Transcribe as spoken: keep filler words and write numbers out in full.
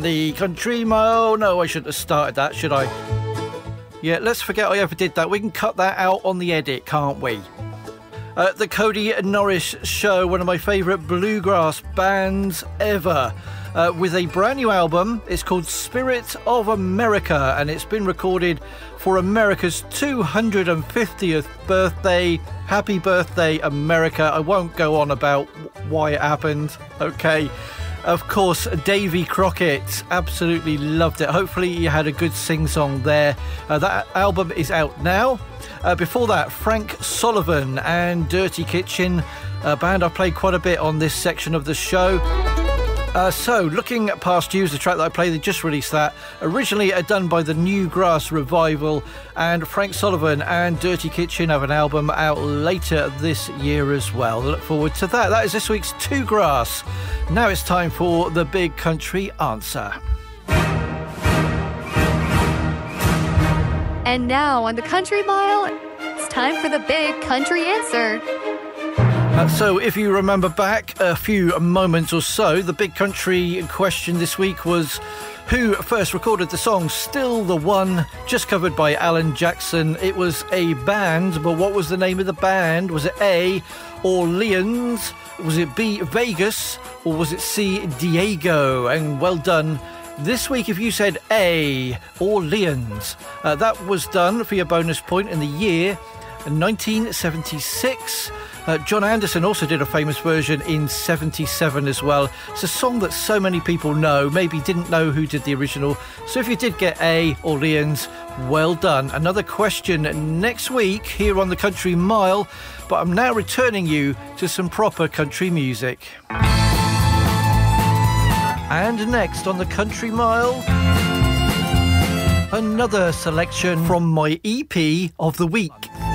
on the Country Mile. No, I shouldn't have started that, should I? Yeah, let's forget I ever did that. We can cut that out on the edit, can't we? Uh, the Cody Norris Show, one of my favourite bluegrass bands ever, uh, with a brand new album. It's called Spirit of America, and it's been recorded for America's two hundred fiftieth birthday. Happy birthday, America. I won't go on about why it happened, okay? Of course, Davy Crockett, absolutely loved it. Hopefully you had a good sing-song there. Uh, that album is out now. Uh, before that, Frank Sullivan and Dirty Kitchen, a band I played quite a bit on this section of the show. Uh, so, Looking Past You is the track that I played. They just released that. Originally uh, done by the Newgrass Revival, and Frank Sullivan and Dirty Kitchen have an album out later this year as well. I look forward to that. That is this week's Two Grass. Now it's time for the Big Country Answer. And now on the Country Mile, it's time for the Big Country Answer. Uh, so if you remember back a few moments or so, the big country question this week was who first recorded the song Still the One, just covered by Alan Jackson. It was a band, but what was the name of the band? Was it A, Orleans? Was it B, Vegas? Or was it C, Diego? And well done. This week, if you said A, Orleans, uh, that was done for your bonus point in the year nineteen seventy-six. Uh, John Anderson also did a famous version in seventy-seven as well. It's a song that so many people know, maybe didn't know who did the original. So if you did get A, Orleans, well done. Another question next week here on the Country Mile, but I'm now returning you to some proper country music. And next on the Country Mile, another selection from my E P of the week.